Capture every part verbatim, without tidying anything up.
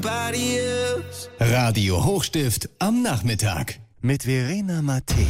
Radio Hochstift am Nachmittag mit Verena Mattei.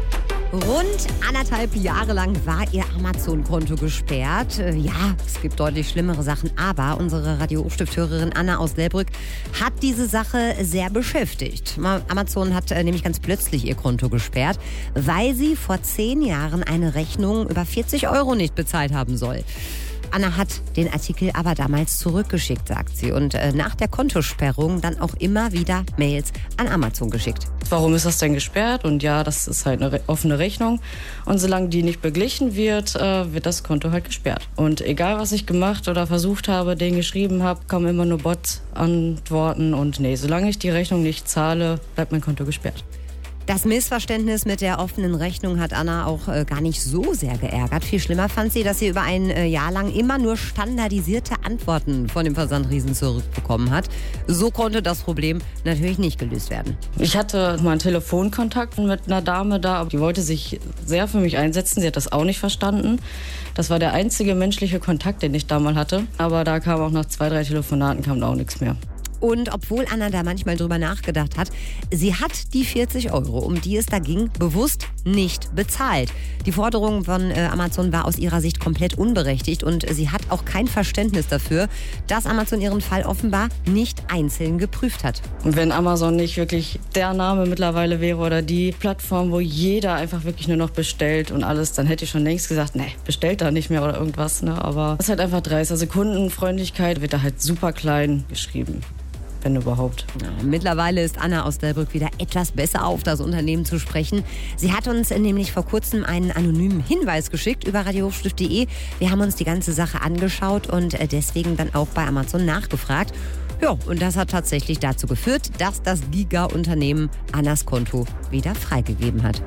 Rund anderthalb Jahre lang war ihr Amazon-Konto gesperrt. Ja, es gibt deutlich schlimmere Sachen, aber unsere Radio Hochstift-Hörerin Anna aus Delbrück hat diese Sache sehr beschäftigt. Amazon hat nämlich ganz plötzlich ihr Konto gesperrt, weil sie vor zehn Jahren eine Rechnung über vierzig Euro nicht bezahlt haben soll. Anna hat den Artikel aber damals zurückgeschickt, sagt sie, und äh, nach der Kontosperrung dann auch immer wieder Mails an Amazon geschickt. Warum ist das denn gesperrt? Und ja, das ist halt eine re- offene Rechnung. Und solange die nicht beglichen wird, äh, wird das Konto halt gesperrt. Und egal, was ich gemacht oder versucht habe, denen geschrieben habe, kommen immer nur Bot-Antworten. Und nee, solange ich die Rechnung nicht zahle, bleibt mein Konto gesperrt. Das Missverständnis mit der offenen Rechnung hat Anna auch äh, gar nicht so sehr geärgert. Viel schlimmer fand sie, dass sie über ein äh, Jahr lang immer nur standardisierte Antworten von dem Versandriesen zurückbekommen hat. So konnte das Problem natürlich nicht gelöst werden. Ich hatte mal einen Telefonkontakt mit einer Dame da, aber die wollte sich sehr für mich einsetzen. Sie hat das auch nicht verstanden. Das war der einzige menschliche Kontakt, den ich da mal hatte. Aber da kam auch nach zwei, drei Telefonaten kam da auch nichts mehr. Und obwohl Anna da manchmal drüber nachgedacht hat, sie hat die vierzig Euro, um die es da ging, bewusst nicht bezahlt. Die Forderung von äh, Amazon war aus ihrer Sicht komplett unberechtigt und sie hat auch kein Verständnis dafür, dass Amazon ihren Fall offenbar nicht einzeln geprüft hat. Und wenn Amazon nicht wirklich der Name mittlerweile wäre oder die Plattform, wo jeder einfach wirklich nur noch bestellt und alles, dann hätte ich schon längst gesagt, nee, bestellt da nicht mehr oder irgendwas. Ne? Aber das ist halt einfach dreist. Also Kundenfreundlichkeit wird da halt super klein geschrieben. Wenn überhaupt. Ja, mittlerweile ist Anna aus Delbrück wieder etwas besser auf das Unternehmen zu sprechen. Sie hat uns nämlich vor kurzem einen anonymen Hinweis geschickt über radio hochstift punkt de. Wir haben uns die ganze Sache angeschaut und deswegen dann auch bei Amazon nachgefragt. Ja, und das hat tatsächlich dazu geführt, dass das Giga-Unternehmen Annas Konto wieder freigegeben hat.